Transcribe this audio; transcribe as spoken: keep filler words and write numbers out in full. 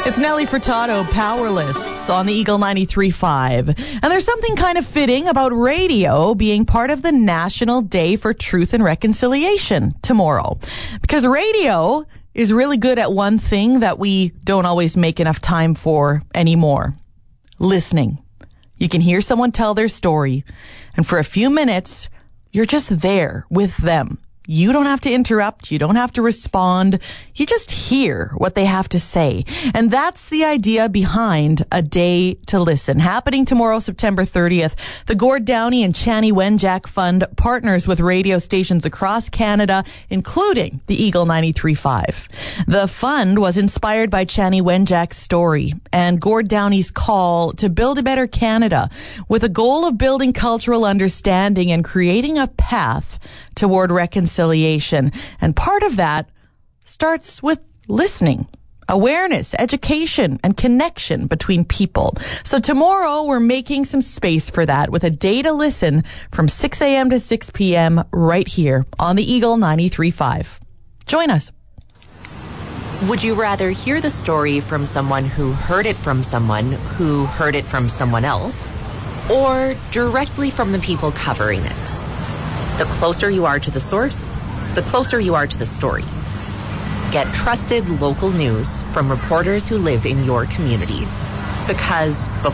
It's Nelly Furtado, Powerless, on the Eagle ninety-three point five. And there's something kind of fitting about radio being part of the National Day for Truth and Reconciliation tomorrow. Because radio is really good at one thing that we don't always make enough time for anymore. Listening. You can hear someone tell their story, and for a few minutes, you're just there with them. You don't have to interrupt. You don't have to respond. You just hear what they have to say. And that's the idea behind A Day to Listen. Happening tomorrow, September thirtieth. The Gord Downie and Chanie Wenjack Fund partners with radio stations across Canada, including the Eagle ninety-three point five. The fund was inspired by Chanie Wenjack's story and Gord Downie's call to build a better Canada with a goal of building cultural understanding and creating a path toward reconciliation. And part of that starts with listening, awareness, education, and connection between people. So tomorrow we're making some space for that with A Day to Listen from six a.m. to six p.m. right here on the Eagle ninety-three point five. Join us. Would you rather hear the story from someone who heard it from someone who heard it from someone else, or directly from the people covering it? The closer you are to the source, the closer you are to the story. Get trusted local news from reporters who live in your community. Because before